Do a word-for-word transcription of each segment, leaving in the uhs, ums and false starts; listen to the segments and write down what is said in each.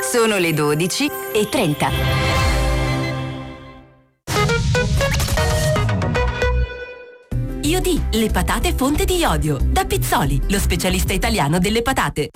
Sono le dodici e trenta. Iodi, le patate fonte di iodio. Da Pizzoli, lo specialista italiano delle patate.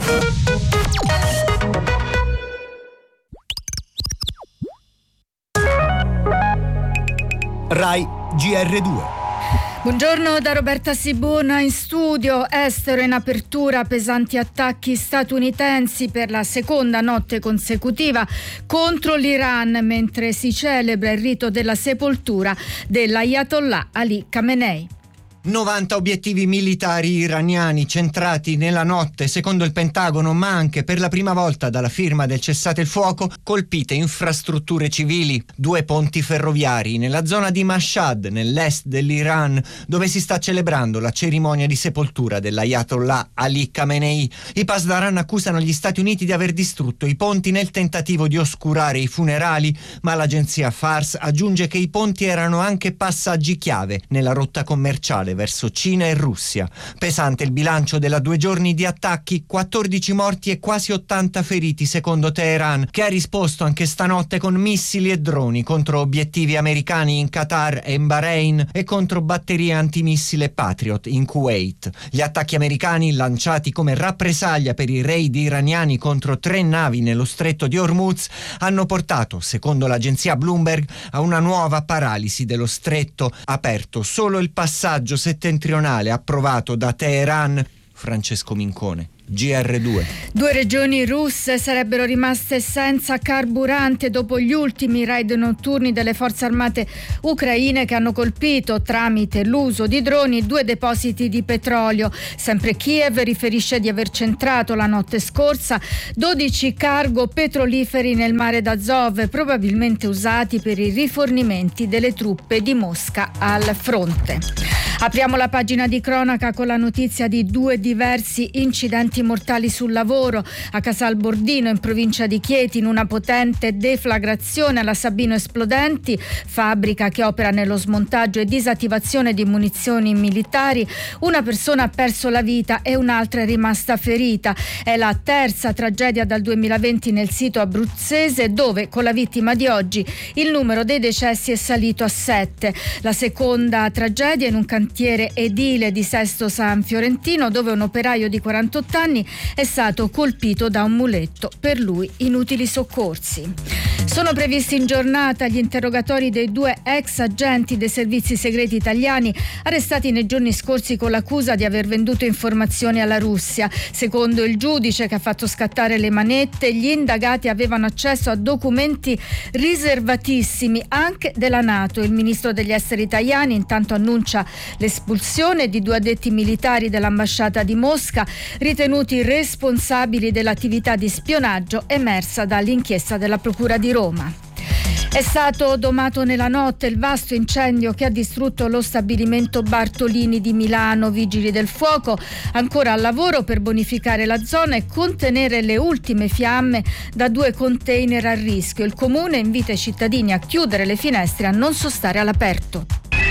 Rai G R due. Buongiorno da Roberta Sibona in studio. Estero in apertura, pesanti attacchi statunitensi per la seconda notte consecutiva contro l'Iran, mentre si celebra il rito della sepoltura dell'Ayatollah Ali Khamenei. novanta obiettivi militari iraniani centrati nella notte, secondo il Pentagono, ma anche per la prima volta dalla firma del cessate il fuoco, colpite infrastrutture civili, due ponti ferroviari nella zona di Mashhad, nell'est dell'Iran, dove si sta celebrando la cerimonia di sepoltura dell'Ayatollah Ali Khamenei. I Pasdaran accusano gli Stati Uniti di aver distrutto i ponti nel tentativo di oscurare i funerali, ma l'agenzia Fars aggiunge che i ponti erano anche passaggi chiave nella rotta commerciale verso Cina e Russia. Pesante il bilancio della due giorni di attacchi, quattordici morti e quasi ottanta feriti secondo Teheran, che ha risposto anche stanotte con missili e droni contro obiettivi americani in Qatar e in Bahrain e contro batterie antimissile Patriot in Kuwait. Gli attacchi americani, lanciati come rappresaglia per i raid iraniani contro tre navi nello stretto di Hormuz, hanno portato, secondo l'agenzia Bloomberg, a una nuova paralisi dello stretto, aperto solo il passaggio settentrionale approvato da Teheran. Francesco Mincone, G R due. Due regioni russe sarebbero rimaste senza carburante dopo gli ultimi raid notturni delle forze armate ucraine che hanno colpito, tramite l'uso di droni, due depositi di petrolio. Sempre Kiev riferisce di aver centrato la notte scorsa dodici cargo petroliferi nel mare d'Azov, probabilmente usati per i rifornimenti delle truppe di Mosca al fronte. Apriamo la pagina di cronaca con la notizia di due diversi incidenti mortali sul lavoro. A Casal Bordino, in provincia di Chieti, in una potente deflagrazione alla Sabino Esplodenti, fabbrica che opera nello smontaggio e disattivazione di munizioni militari, una persona ha perso la vita e un'altra è rimasta ferita. È la terza tragedia dal duemilaventi nel sito abruzzese, dove con la vittima di oggi il numero dei decessi è salito a sette. La seconda tragedia in un cantiere edile di Sesto San Fiorentino, dove un operaio di quarantotto anni è stato colpito da un muletto, per lui inutili soccorsi. Sono previsti in giornata gli interrogatori dei due ex agenti dei servizi segreti italiani arrestati nei giorni scorsi con l'accusa di aver venduto informazioni alla Russia. Secondo il giudice che ha fatto scattare le manette, gli indagati avevano accesso a documenti riservatissimi anche della NATO. Il ministro degli esteri italiani intanto annuncia l'espulsione di due addetti militari dell'ambasciata di Mosca, ritenuti responsabili dell'attività di spionaggio emersa dall'inchiesta della Procura di Roma. È stato domato nella notte il vasto incendio che ha distrutto lo stabilimento Bartolini di Milano. Vigili del fuoco ancora al lavoro per bonificare la zona e contenere le ultime fiamme da due container a rischio. Il comune invita i cittadini a chiudere le finestre e a non sostare all'aperto.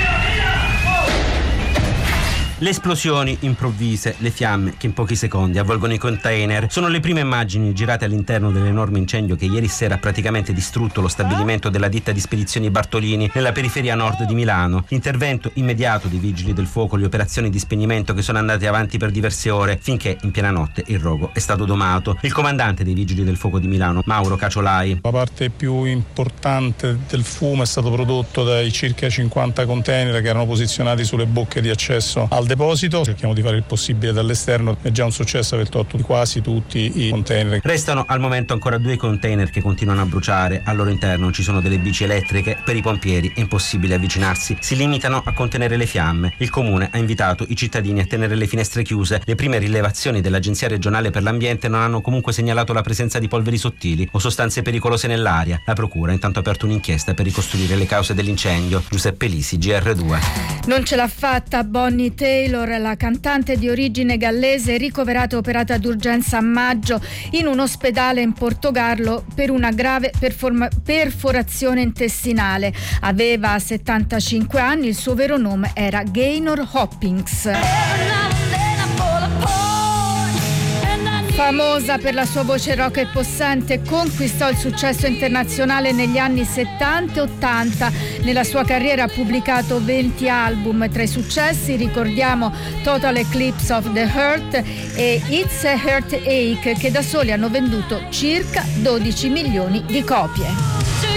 Le esplosioni improvvise, le fiamme che in pochi secondi avvolgono i container, sono le prime immagini girate all'interno dell'enorme incendio che ieri sera ha praticamente distrutto lo stabilimento della ditta di spedizioni Bartolini nella periferia nord di Milano. L'intervento immediato dei vigili del fuoco, le operazioni di spegnimento che sono andate avanti per diverse ore, finché in piena notte il rogo è stato domato. Il comandante dei vigili del fuoco di Milano, Mauro Caciolai. La parte più importante del fumo è stato prodotto dai circa cinquanta container che erano posizionati sulle bocche di accesso al deposito. Cerchiamo di fare il possibile dall'esterno, è già un successo aver tolto quasi tutti i container. Restano al momento ancora due container che continuano a bruciare, al loro interno ci sono delle bici elettriche, per i pompieri è impossibile avvicinarsi, si limitano a contenere le fiamme. Il comune ha invitato i cittadini a tenere le finestre chiuse. Le prime rilevazioni dell'Agenzia regionale per l'ambiente non hanno comunque segnalato la presenza di polveri sottili o sostanze pericolose nell'aria. La procura ha intanto aperto un'inchiesta per ricostruire le cause dell'incendio. Giuseppe Lisi, G R due. Non ce l'ha fatta Bonnie Taylor, la cantante di origine gallese, ricoverata e operata d'urgenza a maggio in un ospedale in Portogallo per una grave performa- perforazione intestinale. Aveva settantacinque anni, il suo vero nome era Gaynor Hopkins. Famosa per la sua voce rock e possente, conquistò il successo internazionale negli anni settanta e ottanta. Nella sua carriera ha pubblicato venti album. Tra i successi ricordiamo Total Eclipse of the Heart e It's a Heartache, che da soli hanno venduto circa dodici milioni di copie.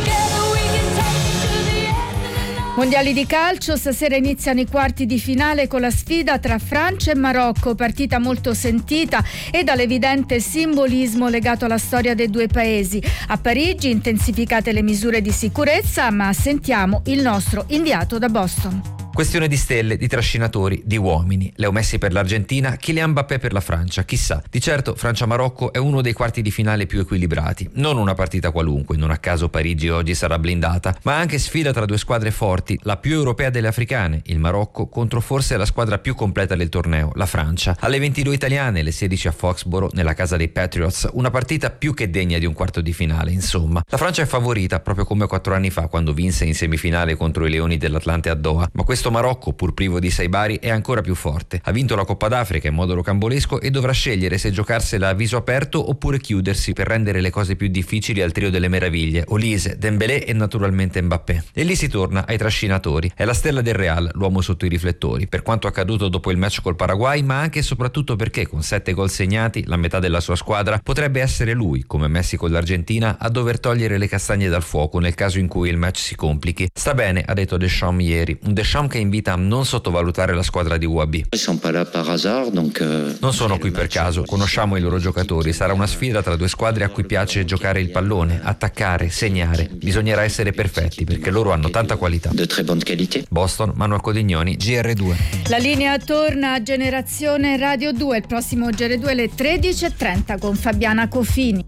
Mondiali di calcio, stasera iniziano i quarti di finale con la sfida tra Francia e Marocco, partita molto sentita e dall'evidente simbolismo legato alla storia dei due paesi. A Parigi intensificate le misure di sicurezza, ma sentiamo il nostro inviato da Boston. Questione di stelle, di trascinatori, di uomini. Leo Messi per l'Argentina, Kylian Mbappé per la Francia, chissà. Di certo Francia-Marocco è uno dei quarti di finale più equilibrati. Non una partita qualunque, non a caso Parigi oggi sarà blindata, ma anche sfida tra due squadre forti, la più europea delle africane, il Marocco, contro forse la squadra più completa del torneo, la Francia. Alle ventidue italiane, le sedici a Foxborough, nella casa dei Patriots, una partita più che degna di un quarto di finale, insomma. La Francia è favorita, proprio come quattro anni fa, quando vinse in semifinale contro i Leoni dell'Atlante a Doha, ma questo Questo Marocco, pur privo di Saibari, è ancora più forte. Ha vinto la Coppa d'Africa in modo rocambolesco e dovrà scegliere se giocarsela a viso aperto oppure chiudersi per rendere le cose più difficili al trio delle meraviglie, Olise, Dembélé e naturalmente Mbappé. E lì si torna ai trascinatori. È la stella del Real, l'uomo sotto i riflettori, per quanto accaduto dopo il match col Paraguay, ma anche e soprattutto perché con sette gol segnati, la metà della sua squadra, potrebbe essere lui, come Messi con l'Argentina, a dover togliere le castagne dal fuoco nel caso in cui il match si complichi. Sta bene, ha detto Deschamps ieri, un Deschamps che invita a non sottovalutare la squadra di U A B. Non sono qui per caso, conosciamo i loro giocatori, sarà una sfida tra due squadre a cui piace giocare il pallone, attaccare, segnare. Bisognerà essere perfetti perché loro hanno tanta qualità. Boston, Manuel Codignoni, G R due. La linea torna a Generazione Radio due, il prossimo G R due alle tredici e trenta con Fabiana Cofini.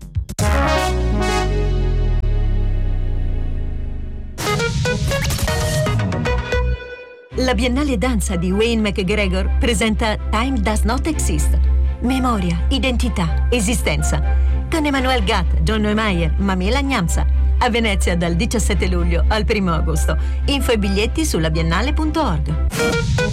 La Biennale Danza di Wayne McGregor presenta Time Does Not Exist. Memoria, identità, esistenza. Con Emmanuel Gatt, John Neumeier, Mamela Gnamsa. A Venezia dal diciassette luglio al primo agosto. Info e biglietti sulla biennale punto org.